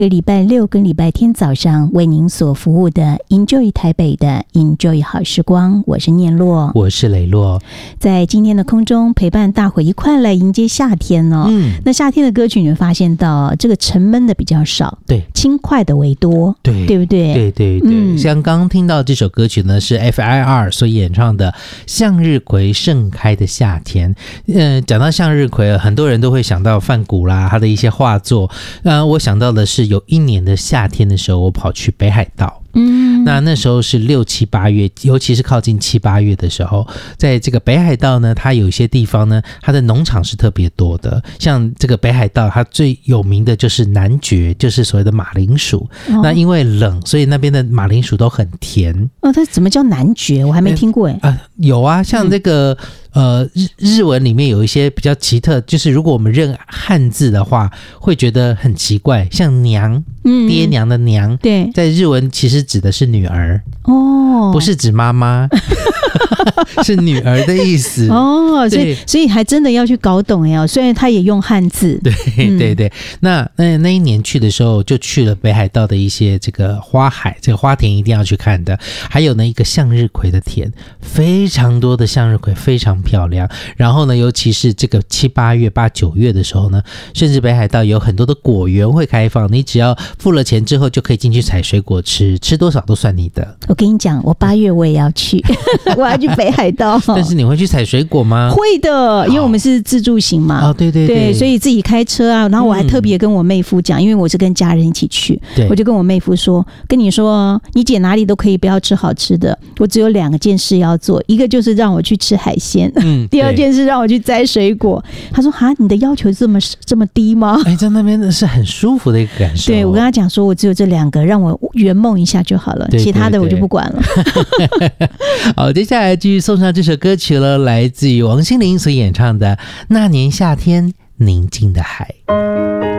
礼拜六跟礼拜天早上为您所服务的 Enjoy 台北的 Enjoy 好时光，我是念洛， 我是磊洛， 在今天的空中陪伴大伙一块来迎接夏天哦。那夏天的歌曲你会发现到这个沉闷的比较少， 对， 轻快的为多，对不对？ 对，像刚刚听到这首歌曲呢，是 FIR 所演唱的《向日葵盛开的夏天》。讲到向日葵，很多人都会想到梵谷啦，他的一些画作。我想到的是有一年的夏天的时候，我跑去北海道。那时候是6、7、8月，尤其是靠近7、8月的时候，在这个北海道呢，它有一些地方呢，它的农场是特别多的。像这个北海道，它最有名的就是南蕨，就是所谓的马铃薯。那因为冷，所以那边的马铃薯都很甜。 它怎么叫南蕨？我还没听过有啊，像这个日文里面有一些比较奇特，就是如果我们认汉字的话，会觉得很奇怪，像娘，爹娘的娘， 对， 在日文其实指的是女儿不是指妈妈是女儿的意思所以还真的要去搞懂虽然他也用汉字， 对。那一年去的时候，就去了北海道的一些这个花海，这个花田一定要去看的。还有呢，一个向日葵的田，非常多的向日葵，非常漂亮。然后呢，尤其是这个7、8月、8、9月的时候呢，甚至北海道有很多的果园会开放，你只要付了钱之后，就可以进去采水果吃，吃多少都算你的。 我跟你讲，我8月我也要去我要去北海道但是你会去采水果吗？ 会的，因为我们是自助型嘛。对，所以自己开车啊。然后我还特别跟我妹夫讲，因为我是跟家人一起去，我就跟我妹夫说，跟你说，你姐哪里都可以，不要吃好吃的，我只有2件事要做，一个就是让我去吃海鲜，第2件事让我去摘水果。他说你的要求这么低吗？ 在那边是很舒服的一个感受。 对，我跟他讲说，我只有这2个，让我圆梦一下就好了，其他的我就不管了。 好，接下来继续送上这首歌曲了，来自于王心凌所演唱的《那年夏天宁静的海》。